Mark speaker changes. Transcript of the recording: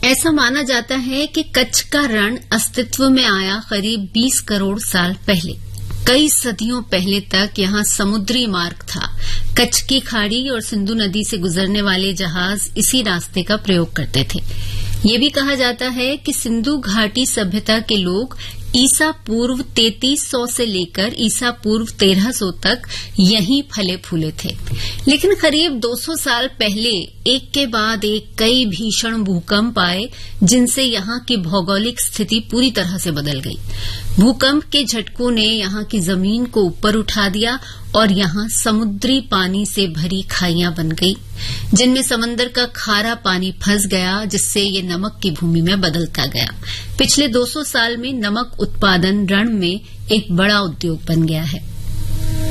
Speaker 1: ऐसा माना जाता है कि कच्छ का रण अस्तित्व में आया करीब 20 करोड़ साल पहले। कई सदियों पहले तक यहाँ समुद्री मार्ग था। कच्छ की खाड़ी और सिंधु नदी से गुजरने वाले जहाज इसी रास्ते का प्रयोग करते थे। ये भी कहा जाता है कि सिंधु घाटी सभ्यता के लोग ईसा पूर्व 3300 से लेकर ईसा पूर्व 1300 तक यहीं फले फूले थे। लेकिन करीब 200 साल पहले एक के बाद एक कई भीषण भूकंप आए, जिनसे यहाँ की भौगोलिक स्थिति पूरी तरह से बदल गई। भूकंप के झटकों ने यहाँ की जमीन को ऊपर उठा दिया और यहाँ समुद्री पानी से भरी खाइयां बन गई, जिनमें समंदर का खारा पानी फंस गया, जिससे ये नमक की भूमि में बदलता गया। पिछले 200 साल में नमक उत्पादन रण में एक बड़ा उद्योग बन गया है।